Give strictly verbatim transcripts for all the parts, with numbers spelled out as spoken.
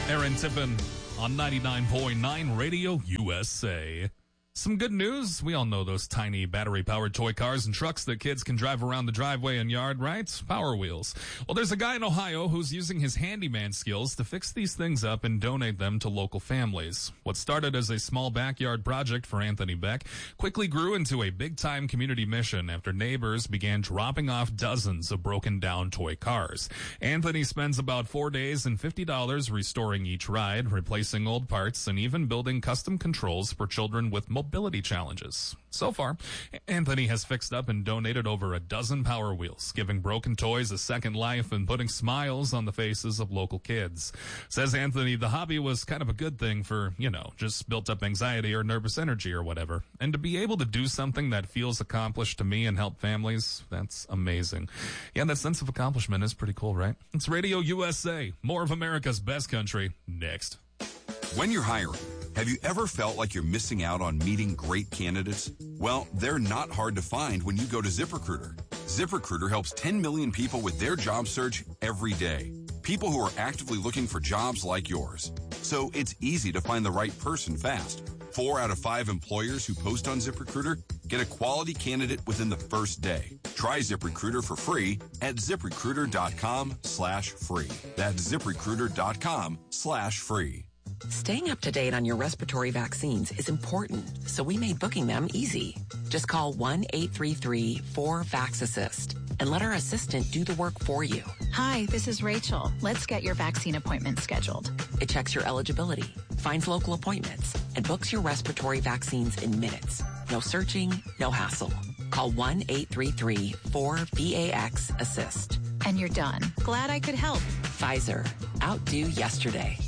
Aaron Tippin on ninety-nine point nine Radio U S A. Some good news. We all know those tiny battery-powered toy cars and trucks that kids can drive around the driveway and yard, right? Power Wheels. Well, there's a guy in Ohio who's using his handyman skills to fix these things up and donate them to local families. What started as a small backyard project for Anthony Beck quickly grew into a big-time community mission after neighbors began dropping off dozens of broken-down toy cars. Anthony spends about four days and fifty dollars restoring each ride, replacing old parts, and even building custom controls for children with mobility Mobility challenges. So far, Anthony has fixed up and donated over a dozen Power Wheels, giving broken toys a second life and putting smiles on the faces of local kids. Says Anthony, the hobby was kind of a good thing for, you know, just built up anxiety or nervous energy or whatever. And to be able to do something that feels accomplished to me and help families, that's amazing. Yeah, that sense of accomplishment is pretty cool, right? It's Radio U S A, more of America's best country, next. When you're hiring, have you ever felt like you're missing out on meeting great candidates? Well, they're not hard to find when you go to ZipRecruiter. ZipRecruiter helps ten million people with their job search every day. People who are actively looking for jobs like yours. So it's easy to find the right person fast. Four out of five employers who post on ZipRecruiter get a quality candidate within the first day. Try ZipRecruiter for free at ZipRecruiter.com slash free. That's ZipRecruiter.com slash free. Staying up to date on your respiratory vaccines is important, so we made booking them easy. Just call one eight three three four vax assist and let our assistant do the work for you. Hi, this is Rachel. Let's get your vaccine appointment scheduled. It checks your eligibility, finds local appointments, and books your respiratory vaccines in minutes. No searching, no hassle. Call one eight three three four vax assist. And you're done. Glad I could help. Pfizer. Outdo yesterday.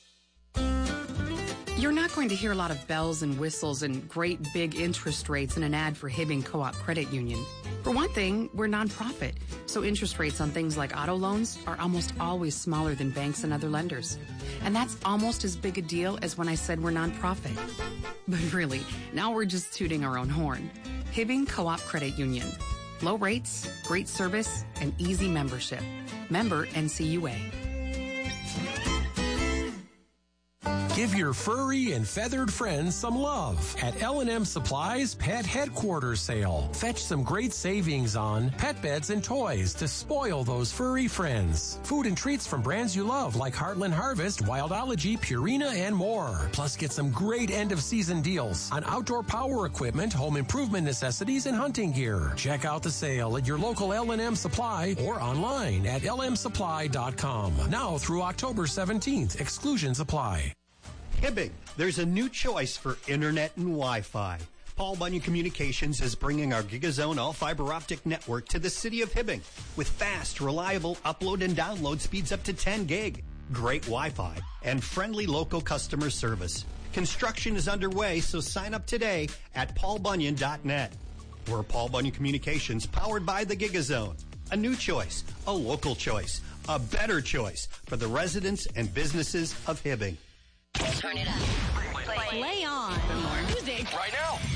You're not going to hear a lot of bells and whistles and great big interest rates in an ad for Hibbing Co-op Credit Union. For one thing, we're nonprofit, so interest rates on things like auto loans are almost always smaller than banks and other lenders. And that's almost as big a deal as when I said we're nonprofit. But really, now we're just tooting our own horn. Hibbing Co-op Credit Union. Low rates, great service, and easy membership. Member N C U A. Give your furry and feathered friends some love at L and M Supply's Pet Headquarters Sale. Fetch some great savings on pet beds and toys to spoil those furry friends. Food and treats from brands you love like Heartland Harvest, Wildology, Purina, and more. Plus, get some great end-of-season deals on outdoor power equipment, home improvement necessities, and hunting gear. Check out the sale at your local L and M Supply or online at L M supply dot com. Now through October seventeenth. Exclusions apply. Hibbing, there's a new choice for internet and Wi-Fi. Paul Bunyan Communications is bringing our GigaZone all-fiber optic network to the city of Hibbing with fast, reliable upload and download speeds up to ten gig, great Wi-Fi, and friendly local customer service. Construction is underway, so sign up today at paul bunyan dot net. We're Paul Bunyan Communications, powered by the GigaZone. A new choice, a local choice, a better choice for the residents and businesses of Hibbing. Turn it up. Play, Play on. More music. Right now.